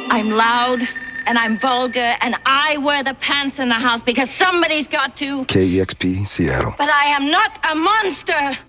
I'm loud and I'm vulgar and I wear the pants in the house because somebody's got to. KEXP, Seattle. But I am not a monster.